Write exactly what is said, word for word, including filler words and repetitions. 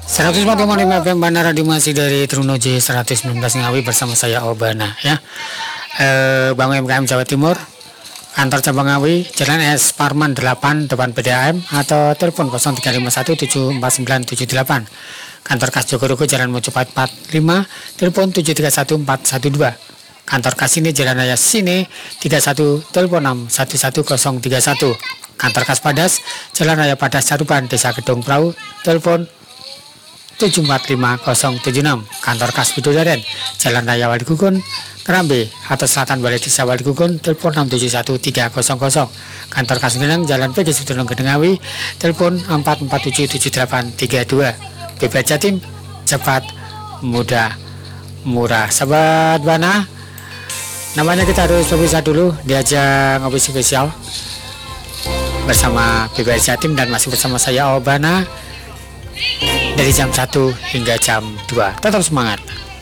seratus empat koma lima F M Bana Radio masih dari Trunojo seratus sembilan belas Ngawi bersama saya Obana ya. Eh, Bang M K M Jawa Timur, kantor cabang Ngawi, Jalan S Parman delapan depan P D A M atau telepon nol tiga lima satu tujuh empat sembilan tujuh delapan. Kantor Kas Jogorogo Jalan Mojopat empat puluh lima, telepon tujuh tiga satu empat satu dua. Kantor Kas Sine Jalan Raya Sine tiga puluh satu, telepon enam satu satu nol tiga satu. Kantor Kas Padas Jalan Raya Padas Caruban Desa Gedong Prau, telepon tujuh empat lima nol tujuh enam. Kantor Kas Bidodaren Jalan Raya Waligugun Kerambe atau Selatan Balai Desa Waligugun, telepon enam tujuh satu tiga nol nol. Kantor Kas Geneng Jalan P G Sudono Gedengawi, telepon empat empat tujuh tujuh delapan tiga dua. B B Jatim, cepat, mudah, murah. Sahabat Bana, namanya kita harus berpisah dulu di ajang ngopi spesial bersama B B Jatim dan masih bersama saya Obana dari jam satu hingga jam dua. Tetap semangat.